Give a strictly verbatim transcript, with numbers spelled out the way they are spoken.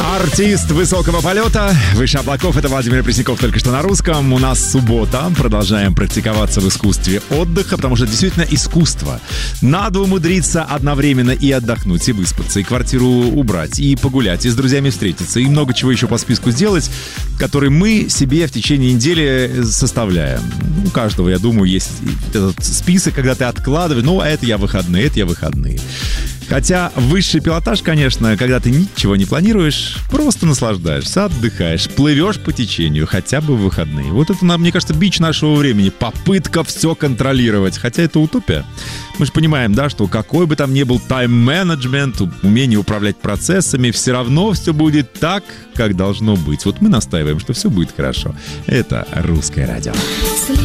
Артист высокого полета, выше облаков. Это Владимир Пресняков, только что на русском. У нас суббота. Продолжаем практиковаться в искусстве отдыха, потому что это действительно искусство. Надо умудриться одновременно и отдохнуть, и выспаться, и квартиру убрать, и погулять, и с друзьями встретиться, и много чего еще по списку сделать, который мы себе в течение недели составляем. У каждого, я думаю, есть этот список, когда ты откладываешь. Ну, а это я выходные, это я выходные. Хотя высший пилотаж, конечно, когда ты ничего не планируешь, просто наслаждаешься, отдыхаешь, плывешь по течению, хотя бы в выходные. Вот это, мне кажется, бич нашего времени. Попытка все контролировать. Хотя это утопия. Мы же понимаем, да, что какой бы там ни был тайм-менеджмент, умение управлять процессами, все равно все будет так, как должно быть. Вот мы настаиваем, что все будет хорошо. Это «Русское радио».